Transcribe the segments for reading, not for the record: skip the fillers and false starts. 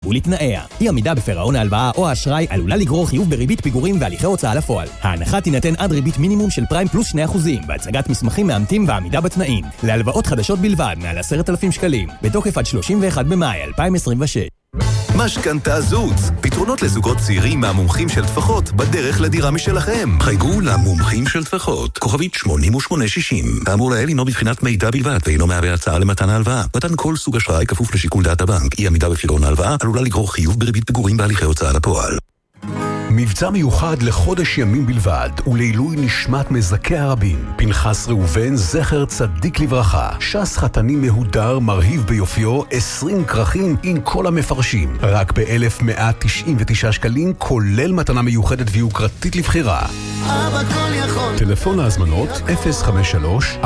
ולתנאיה. אי עמידה בפירעון ההלוואה או האשראי עלולה לגרור חיוב בריבית פיגורים והליכי הוצאה לפועל. ההנחה תינתן עד ריבית מינימום של פריים פלוס 2% בהצגת מסמכים מאמתים ועמידה בתנאים. להלוואות חדשות בלבד מעל 10,000 שקלים. בתוקף עד 31 במאי 2026. משכנתה זוץ, פתרונות לזוגות צעירים מהמומחים של טפחות בדרך לדירה משלכם. חייגו למומחים של טפחות, כוכבית 8860. האמור לעיל אינו בבחינת מידע בלבד ואינו מהווה הצעה למתן ההלוואה. מתן כל סוג אשראי כפוף לשיקול דעת הבנק. אי עמידה בפירעון ההלוואה עלולה לגרור חיוב בריבית פיגורים בהליכי הוצאה לפועל. מבצע מיוחד לחודש ימים בלבד ולעילוי נשמת מזכי הרבים. פנחס ראובן זכר צדיק לברכה, ש"ס חתני מהודר מרהיב ביופיו, 20 כרכים עם כל המפרשים, רק ב-1,199 שקלים, כולל מתנה מיוחדת ויוקרתית לבחירה. אבא כל יכול. טלפון להזמנות 053-410-7429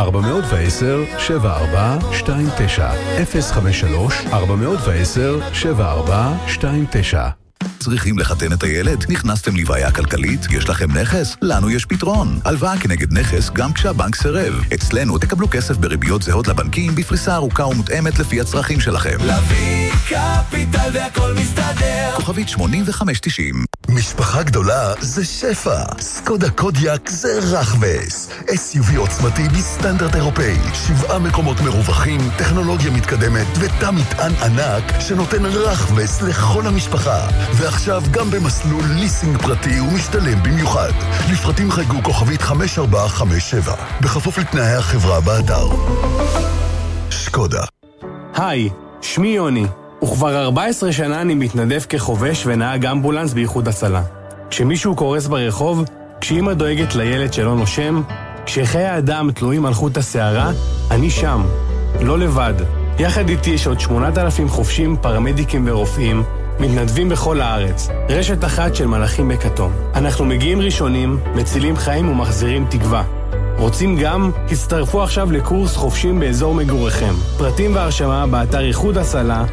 053-410-7429. צריכים לחתן את הילד? נכנסתם לבעיה כלכלית? יש לכם נכס? לנו יש פתרון. הלוואה כנגד נכס גם כשהבנק סירב. אצלנו תקבלו כסף בריביות זהות לבנקים בפריסה ארוכה ומותאמת לפי הצרכים שלכם. לוי קפיטל והכל מסתדר. כוכבית 8590. משפחה גדולה זה שפע. סקודה קודיאק זה רחבס. SUV עוצמתי בסטנדרט אירופאי. 7 מקומות מרווחים, טכנולוגיה מתקדמת ותא מטען ענק שנותן רחבס לכל המשפחה. ועכשיו גם במסלול ליסינג פרטי ומשתלם במיוחד. לפרטים חייגו כוכבית 5457. בכפוף לתנאי החברה באתר. שקודה. היי, שמי יוני. וכבר 14 שנה אני מתנדב כחובש ונהג אמבולנס באיחוד הצלה. כשמישהו קורס ברחוב, כשאמא דואגת לילד שלא נושם, כשחיי האדם תלויים על חוט השערה, אני שם. לא לבד. יחד איתי יש עוד 8,000 חובשים, פרמדיקים ורופאים, מתנדבים בכל הארץ. רשת אחת של מלאכים בכתום. אנחנו מגיעים ראשונים, מצילים חיים ומחזירים תקווה. רוצים גם? הצטרפו עכשיו לקורס חובשים באזור מגוריכם. פרטים והרשמה באתר איחוד הצלה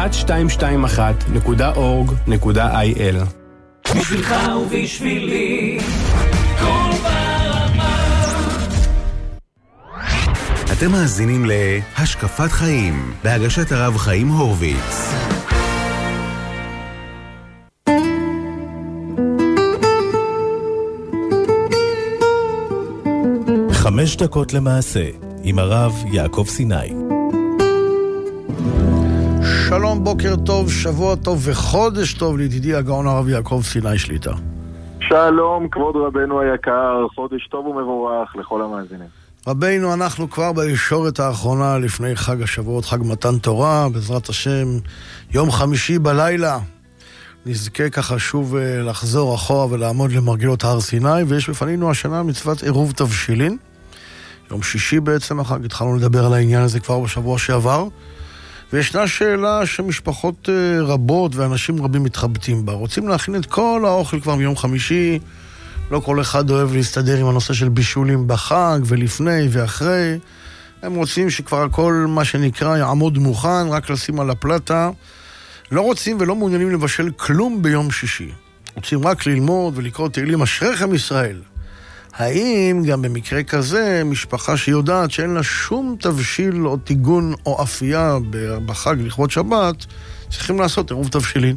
1221.org.il. בשבילך ובשבילי כל ברמה. אתם מאזינים להשקפת חיים בהגשת הרב חיים הורוביץ. 5 דקות למעשה, עם הרב יעקב סיני. שלום, בוקר טוב, שבוע טוב וחודש טוב לידידי הגאון הרב יעקב סיני שליטה. שלום, כבוד רבנו היקר, חודש טוב ומבורך לכל המאזינים. רבינו, אנחנו כבר בישורת האחרונה לפני חג השבועות, חג מתן תורה, בעזרת השם, יום חמישי בלילה. נזכה ככה שוב לחזור אחורה ולעמוד למרגלות הר סיני, ויש בפנינו השנה מצוות עירוב תבשילין. יום שישי בעצם החג, התחלנו לדבר על העניין הזה כבר בשבוע שעבר, וישנה שאלה שמשפחות רבות ואנשים רבים מתחבטים בה. רוצים להכין את כל האוכל כבר מיום חמישי, לא כל אחד אוהב להסתדר עם הנושא של בישולים בחג ולפני ואחרי. הם רוצים שכבר הכל מה שנקרא יעמוד מוכן, רק לשים על הפלטה. לא רוצים ולא מעוניינים לבשל כלום ביום שישי. רוצים רק ללמוד ולקרוא תהילים אשריכם ישראל. האם גם במקרה כזה משפחה שיודעת שאין לה שום תבשיל או טיגון או אפייה בחג לכבוד שבת, צריכים לעשות עירוב תבשילין?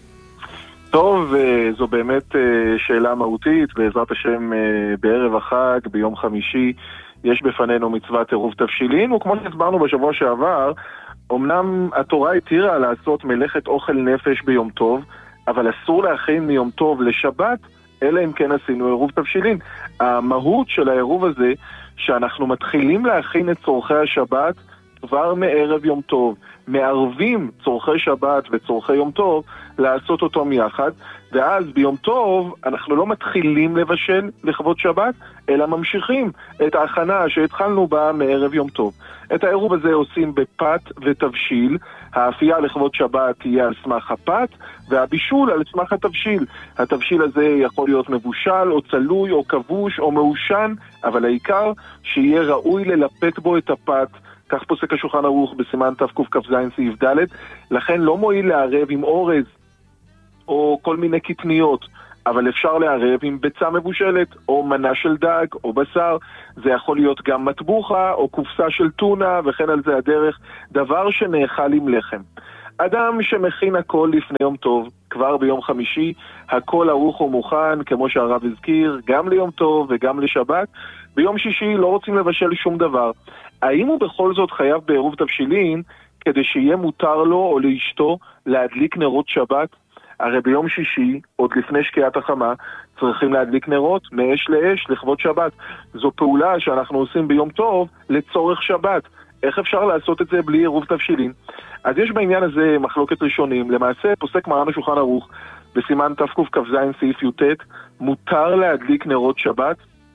טוב, זו באמת שאלה מהותית. בעזרת השם בערב החג, ביום חמישי, יש בפנינו מצוות עירוב תבשילין, וכמו שהסברנו בשבוע שעבר, אמנם התורה התירה לעשות מלאכת אוכל נפש ביום טוב, אבל אסור להכין מיום טוב לשבת, אלא אם כן עשינו עירוב תבשילין. המהות של העירוב הזה, שאנחנו מתחילים להכין את צורכי השבת כבר מערב יום טוב. מערבים צורכי שבת וצורכי יום טוב לעשות אותם יחד, ואז ביום טוב אנחנו לא מתחילים לבשל לכבוד שבת, אלא ממשיכים את ההכנה שהתחלנו בה מערב יום טוב. את העירוב הזה עושים בפת ותבשיל. האפייה לכבוד שבת תהיה על סמך הפת, והבישול על סמך התבשיל. התבשיל הזה יכול להיות מבושל או צלוי או כבוש או מעושן, אבל העיקר שיהיה ראוי ללפת בו את הפת. כך פוסק השולחן ערוך בסימן תקכ"ז סעיף ד'. לכן לא מועיל לערב עם אורז או כל מיני קטניות, אבל אפשר לערב עם ביצה מבושלת או מנה של דג או בשר. זה יכול להיות גם מטבוחה או קופסה של טונה וכן על זה הדרך, דבר שנאכל עם לחם. אדם שמכין הכל לפני יום טוב, כבר ביום חמישי, הכל ערוך ומוכן, כמו שהרב הזכיר, גם ליום טוב וגם לשבת. ביום שישי לא רוצים לבשל שום דבר. האם הוא בכל זאת חייב בעירוב תבשילין כדי שיהיה מותר לו או לאשתו להדליק נרות שבת? הרי ביום שישי, עוד לפני שקיעת החמה, צריכים להדליק נרות מאש לאש לכבוד שבת. זו פעולה שאנחנו עושים ביום טוב לצורך שבת. איך אפשר לעשות את זה בלי עירוב תבשילין? אז יש בעניין הזה מחלוקת ראשונים. למעשה פוסק מרן השולחן ערוך בסימן תקכ"ז סעיף י"ט, מותר להדליק נרות שבת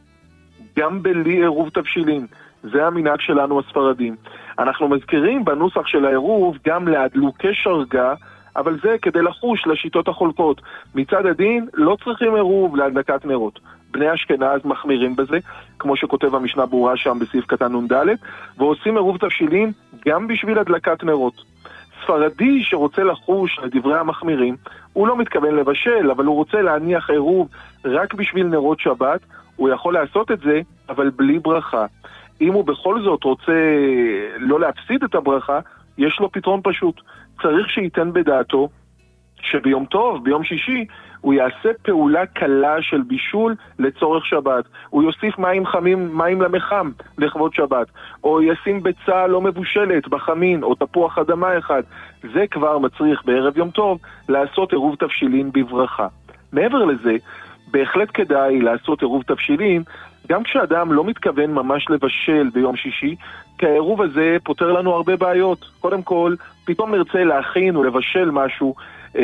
גם בלי עירוב תבשילין. זה המנהג שלנו הספרדים. אנחנו מזכירים בנוסח של העירוב גם להדלוקי שרגה, אבל זה כדי לחוש לשיטות החולקות. מצד הדין לא צריכים עירוב להדלקת נרות. בני אשכנז מחמירים בזה, כמו שכותב המשנה ברורה שם בסעיף קטן נ"ד, ועושים עירוב תבשילין גם בשביל הדלקת נרות. ספרדי שרוצה לחוש לדברי המחמירים, הוא לא מתכוון לבשל, אבל הוא רוצה להניח עירוב רק בשביל נרות שבת, הוא יכול לעשות את זה, אבל בלי ברכה. אם הוא בכל זאת רוצה לא להפסיד את הברכה, יש לו פתרון פשוט. צריך שייתן בדעתו שביום טוב, ביום שישי, הוא יעשה פעולה קלה של בישול לצורך שבת. הוא יוסיף מים חמים, מים למחם לכבוד שבת. או ישים ביצה לא מבושלת בחמין, או תפוח אדמה אחד. זה כבר מצריך בערב יום טוב לעשות עירוב תבשילין בברכה. מעבר לזה, בהחלט כדאי לעשות עירוב תבשילין גם כשאדם לא מתכוון ממש לבשל ביום שישי, כי העירוב הזה פותר לנו הרבה בעיות. קודם כל, פתאום נרצה להכין ולבשל משהו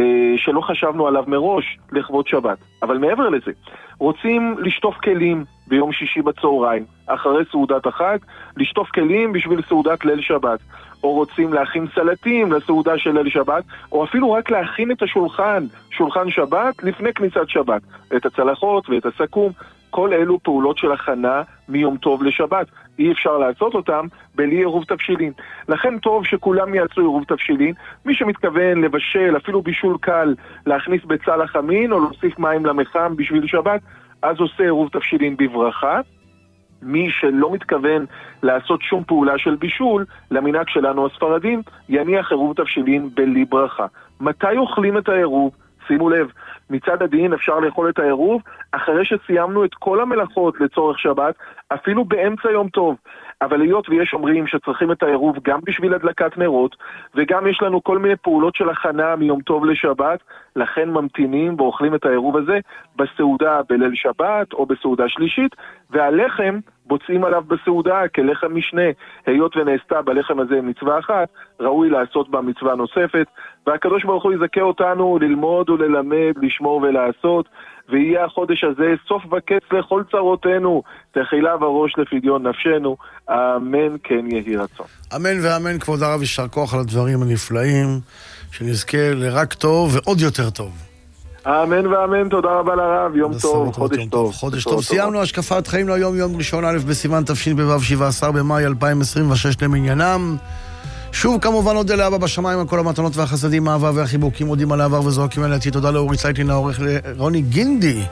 שלא חשבנו עליו מראש לכבוד שבת. אבל מעבר לזה, רוצים לשטוף כלים ביום שישי בצהריים, אחרי סעודת החג, לשטוף כלים בשביל סעודת ליל שבת. או רוצים להכין סלטים לסעודה של ליל שבת, או אפילו רק להכין את השולחן, שולחן שבת, לפני כניסת שבת. את הצלחות ואת הסכו"ם, כל אלו פעולות של הכנה מיום טוב לשבת. אי אפשר לעשות אותם בלי עירוב תבשילין. לכן טוב שכולם יעשו עירוב תבשילין. מי שמתכוון לבשל, אפילו בישול קל, להכניס ביצה לחמין או להוסיף מים למחם בשביל שבת, אז עושה עירוב תבשילין בברכה. מי שלא מתכוון לעשות שום פעולה של בישול, למנהג שלנו הספרדים, יניח עירוב תבשילין בלי ברכה. מתי אוכלים את העירוב? שימו לב, מצד הדין אפשר לאכול את העירוב אחרי שסיימנו את כל המלאכות לצורך שבת, אפילו באמצע יום טוב. אבל היות ויש אומרים שצריכים את העירוב גם בשביל הדלקת נרות, וגם יש לנו כל מיני פעולות של הכנה מיום טוב לשבת, לכן ממתינים ואוכלים את העירוב הזה בסעודה בליל שבת או בסעודה שלישית, והלחם בוצעים עליו בסעודה כלחם משנה. היות ונעשתה בלחם הזה מצווה אחת, ראוי לעשות בה מצווה נוספת, והקדוש ברוך הוא יזכה אותנו ללמוד וללמד, לשמור ולעשות, ויהיה החודש הזה סוף וקץ לכל צרותינו, תחילה וראש לפדיון נפשנו, אמן כן יהי רצון. אמן ואמן. כבוד הרב, יישר כוח על הדברים הנפלאים, שנזכה לרק טוב ועוד יותר טוב. אמן ואמן, תודה רבה לרב, יום טוב, חודש טוב. חודש טוב. סיימנו השקפת חיים להיום, יום ראשון א' בסיוון תשפ"ו, 17 במאי 2026 למניינם. שוב כמובן עוד לאבא בשמיים על כל המתנות והחסדים, האהבה והחיבוקים, מודים על העבר וזועקים על העתיד. תודה לאורי צייטלין, העורך, לרוני גינדי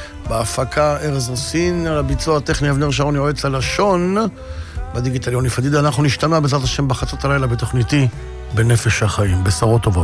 בהפקה, ארז רסין, על הביצוע הטכני אבנר שרון, יועץ הלשון בדיגיטל יוני פדידה. אנחנו נשתמע בעזרת השם בחצות הלילה בתוכניתי בנפש החיים. בשורות טובות.